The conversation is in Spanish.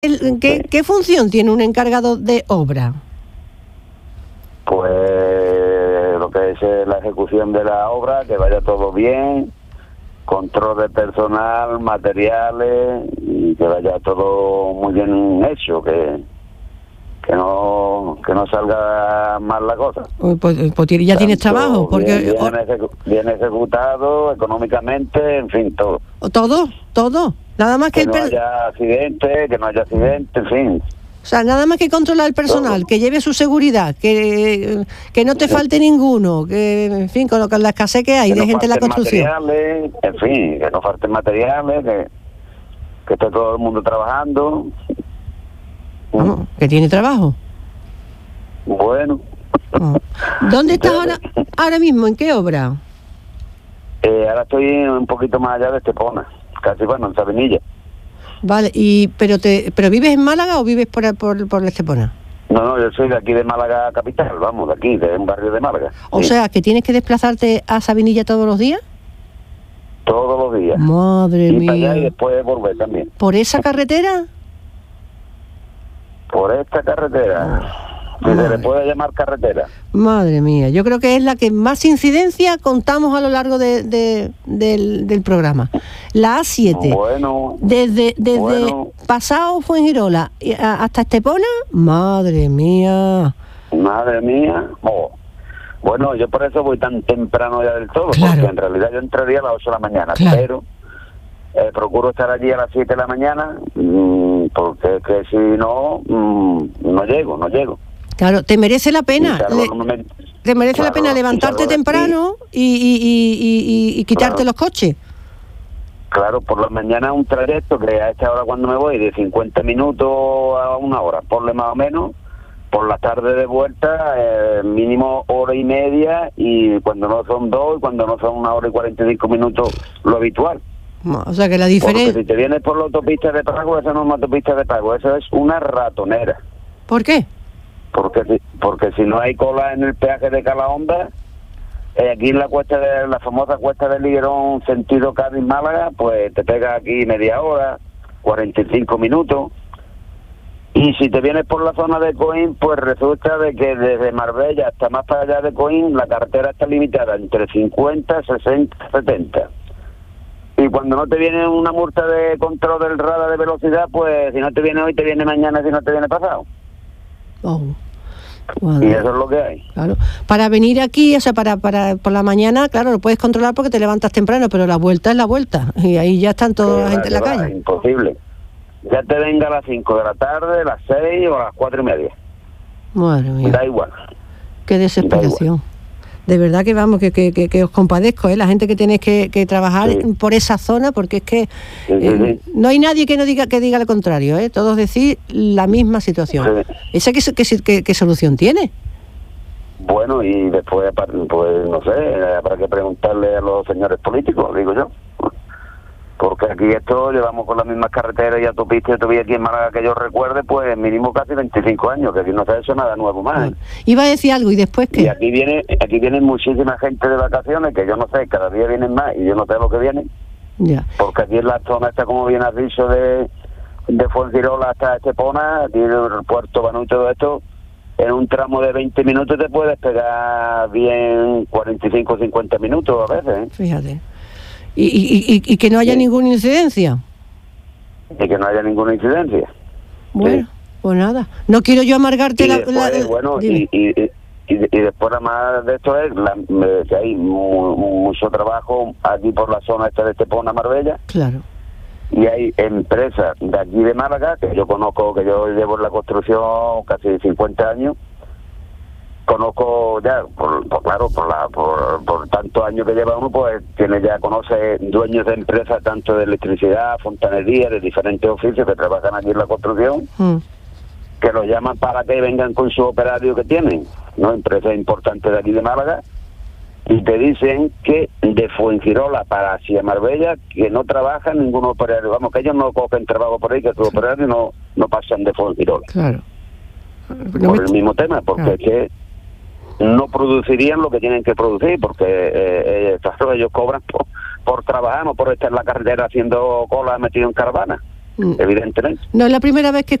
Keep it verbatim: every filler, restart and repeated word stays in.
¿Qué, Sí. ¿Qué función tiene un encargado de obra? Pues lo que es eh, la ejecución de la obra, que vaya todo bien, control de personal, materiales, y que vaya todo muy bien hecho, que que no que no salga mal la cosa. Pues, pues ya tienes Tanto trabajo, porque bien, bien, ejecu- bien ejecutado económicamente, en fin, todo. o, todo, todo, nada más que, Que el no per- haya accidentes, que no haya accidentes, en fin. o sea, nada más que controlar el personal, Todo. que lleve su seguridad, que, que no te falte ninguno, que, en fin, con, lo, con la escasez que hay Que de no gente en la falten construcción. materiales, en fin, que no falten materiales, que, que esté todo el mundo trabajando. Vamos, que tiene trabajo. Bueno. Oh. ¿Dónde estás ahora, ahora mismo? ¿En qué obra? Eh, ahora estoy un poquito más allá de Estepona, casi bueno, en Sabinilla. Vale, y pero te pero vives en Málaga o vives por por, por la Estepona? No, no, yo soy de aquí de Málaga capital, vamos, de aquí, de un barrio de Málaga. O Sí. sea, que tienes que desplazarte a Sabinilla todos los días. Todos los días. Madre Y para allá y mía. después volver también. ¿Por esa carretera? Por esta carretera, si se Madre. le puede llamar carretera. Madre mía, yo creo que es la que más incidencia contamos a lo largo de, de- del, del programa. La A siete, Bueno, desde, desde bueno. pasado Fuengirola y a- hasta Estepona, madre mía. madre mía. Oh. Bueno, yo por eso voy tan temprano ya del todo, Claro. porque en realidad yo entraría a las ocho de la mañana, Claro. pero eh, procuro estar allí a las siete de la mañana, mmm, porque es que si no, mmm, no llego, no llego. Claro, te merece la pena. Y salvo le- que me- te merece la claro, pena y levantarte salgo de aquí, temprano y, y, y, y- y- y quitarte Claro. los coches. Claro, por la mañana un trayecto que a esta hora cuando me voy de cincuenta minutos a una hora, ponle más o menos. Por la tarde de vuelta, eh, mínimo hora y media, y cuando no son dos, y cuando no son una hora y cuarenta y cinco minutos, lo habitual. O sea que la Porque diferencia... si te vienes por la autopista de pago, esa no es una autopista de pago, eso es una ratonera. ¿Por qué? Porque si, porque si no hay cola en el peaje de Calahonda, eh, aquí en la cuesta de la famosa cuesta del Liguerón, sentido Cádiz-Málaga, pues te pega aquí media hora, cuarenta y cinco minutos. Y si te vienes por la zona de Coín, pues resulta de que desde Marbella hasta más para allá de Coín, la carretera está limitada entre cincuenta, sesenta, setenta. Y cuando no te viene una multa de control del radar de velocidad, pues si no te viene hoy, te viene mañana, si no te viene pasado. Oh. Y Madre. eso es lo que hay. Claro. Para venir aquí, o sea, para, para por la mañana, claro, lo puedes controlar porque te levantas temprano, pero la vuelta es la vuelta. Y ahí ya están toda Que la va, gente en que la va, calle. Imposible. Ya te venga a las cinco de la tarde, a las seis o a las cuatro y media. Madre mía, Da igual. qué desesperación. De verdad que vamos, que, que, que, que os compadezco, ¿eh? La gente que tenéis que, que trabajar Sí. por esa zona, porque es que Sí, sí, eh, sí. no hay nadie que no diga que diga lo contrario, ¿eh? Todos decís la misma situación. Sí. ¿Esa qué, qué, qué, qué solución tiene? Bueno, y después, pues no sé, habrá que preguntarle a los señores políticos, digo yo. Porque aquí esto llevamos con las mismas carreteras y autopistas y autovía aquí en Málaga que yo recuerde, pues mínimo casi veinticinco años, que aquí no se ha hecho nada nuevo más. ¿eh? Iba a decir algo y después Y qué. aquí viene, aquí vienen muchísima gente de vacaciones, que yo no sé, cada día vienen más y yo no sé lo que vienen. Ya. Porque aquí en la zona esta, como bien has dicho, de, de Fuengirola hasta Estepona, aquí en el puerto Banú y todo esto, en un tramo de veinte minutos te puedes pegar bien cuarenta y cinco o cincuenta minutos a veces, ¿eh? Fíjate. Y, y, y, y que no haya Sí. ninguna incidencia. Y que no haya ninguna incidencia. Bueno, Sí. pues nada. No quiero yo amargarte Y la... después, la- bueno, dime. y, y, y, y después además de esto es la, me- que hay mu- mucho trabajo aquí por la zona esta de Estepona, Marbella, Claro. y hay empresas de aquí de Málaga, que yo conozco, que yo llevo en la construcción casi cincuenta años, conozco ya, por, por claro, por, la, por, por tantos años que lleva uno, pues tiene ya, conoce dueños de empresas tanto de electricidad, fontanería, de diferentes oficios que trabajan aquí en la construcción, Mm. que los llaman para que vengan con su operario que tienen, ¿no? Empresas importantes de aquí de Málaga, y te dicen que de Fuengirola para hacia Marbella, que no trabaja ningún operario, vamos, que ellos no cogen trabajo por ahí, que sus operarios no, no pasan de Fuengirola. Claro. No Por me- el mismo tema, porque Claro. es que no producirían lo que tienen que producir, porque eh, eh, claro, ellos cobran por, por trabajar, no por estar en la carretera haciendo cola metido en caravana. mm. evidentemente. No es la primera vez que